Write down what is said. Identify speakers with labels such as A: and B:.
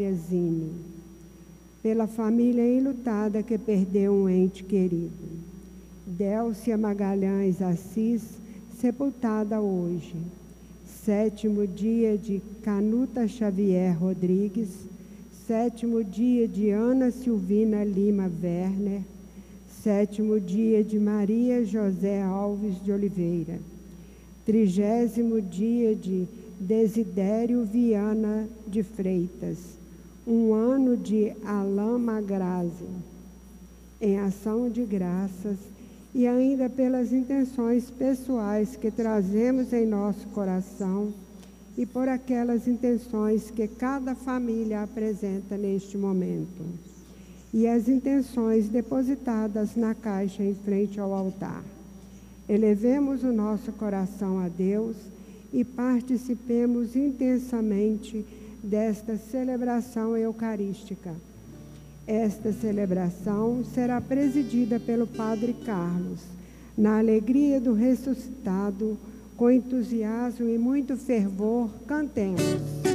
A: Palhazini, pela família enlutada que perdeu um ente querido. Délcia Magalhães Assis, sepultada hoje. 7º dia de Canuta Xavier Rodrigues. 7º dia de Ana Silvina Lima Werner. 7º dia de Maria José Alves de Oliveira. 30º dia de Desidério Viana de Freitas. 1 ano de Alain Magrazi. Em ação de graças e ainda pelas intenções pessoais que trazemos em nosso coração e por aquelas intenções que cada família apresenta neste momento, e as intenções depositadas na caixa em frente ao altar. Elevemos o nosso coração a Deus e participemos intensamente desta celebração eucarística. Esta celebração será presidida pelo Padre Carlos, na alegria do ressuscitado, com entusiasmo e muito fervor, cantemos.